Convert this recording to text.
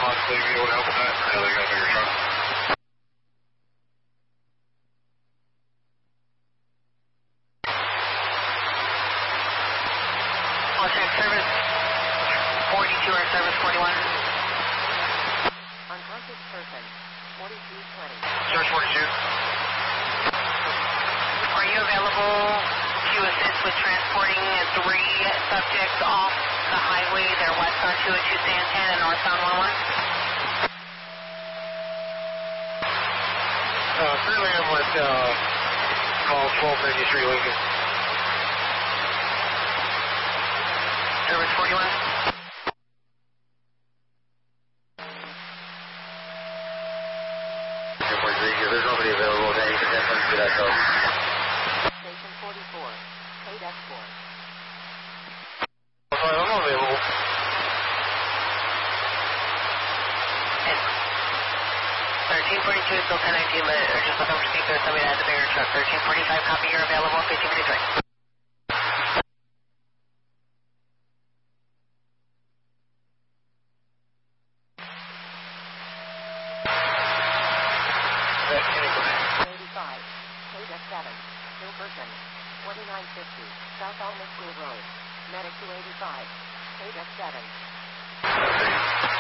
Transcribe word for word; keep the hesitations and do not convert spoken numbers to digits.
possibly be able to help with that? I know they got a bigger truck. I'll check service forty-two or service forty-one. Unconscious person, forty-two twenty. Service forty-two. Are you available to assist with transporting three subjects off the highway? They're west on two oh two Santan and north on one oh one. Uh, currently I'm with, uh, call twelve ninety-three Lincoln. Service forty-one. There's nobody available at any attention to that call. Station forty-four, eight F four. I'm available. thirteen forty-two is still ten nineteen, but or just looking for speaker. There's somebody that has a bigger truck. thirteen forty-five, copy, you're available. fifteen fifty-three. eighty-five, eight F seven, two person, twenty-nine fifty, South Alma School Road, Medic two eighty-five, eight F seven.